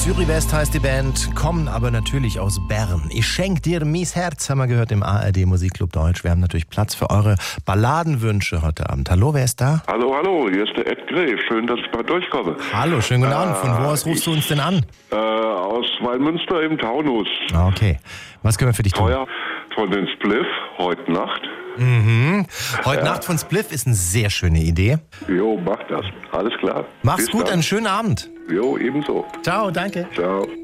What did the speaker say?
Zürich West heißt die Band, kommen aber natürlich aus Bern. Ich schenk dir mies Herz, haben wir gehört im ARD Musikclub Deutsch. Wir haben natürlich Platz für eure Balladenwünsche heute Abend. Hallo, wer ist da? Hallo, hier ist der Ed Gref. Schön, dass ich mal durchkomme. Hallo, schönen guten Abend. Von wo aus rufst du uns denn an? Aus Wallmünster im Taunus. Okay. Was können wir für dich tun? Feuer von den Spliff, heute Nacht. Heute Nacht von Spliff ist eine sehr schöne Idee. Jo, mach das. Alles klar. Mach's Bis gut, dann. einen schönen Abend. Jo, ebenso. Ciao, danke. Ciao.